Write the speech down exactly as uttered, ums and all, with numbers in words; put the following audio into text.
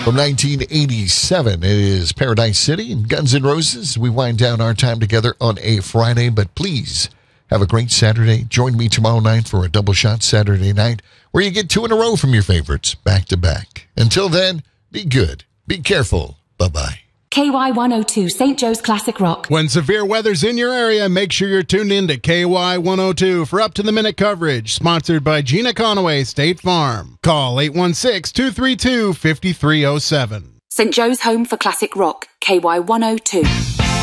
From nineteen eighty-seven, it is Paradise City and Guns N' Roses. We wind down our time together on a Friday, but please have a great Saturday. Join me tomorrow night for a double shot Saturday night where you get two in a row from your favorites back to back. Until then, be good. Be careful. Bye-bye. K Y one oh two, Saint Joe's Classic Rock. When severe weather's in your area, make sure you're tuned in to K Y one oh two for up-to-the-minute coverage. Sponsored by Gina Conaway State Farm. Call eight one six, two three two, five three oh seven. Saint Joe's home for classic rock. K Y one oh two.